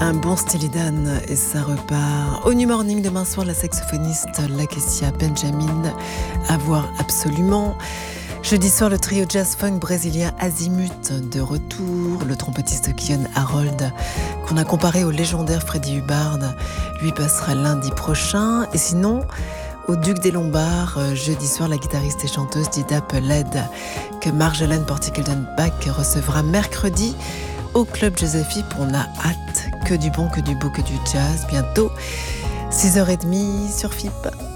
Un bon Steely Dan et ça repart. Au New Morning demain soir, la saxophoniste Lakecia Benjamin, à voir absolument. Jeudi soir, le trio jazz-funk brésilien Azimut de retour. Le trompettiste Kion Harold, qu'on a comparé au légendaire Freddie Hubbard, lui passera lundi prochain. Et sinon, au Duc des Lombards, jeudi soir, la guitariste et chanteuse Dida Peled, que Marjolaine Portikelden-Bach recevra mercredi au Club Joséphine. On a hâte, que du bon, que du beau, que du jazz. Bientôt, 6h30 sur FIP.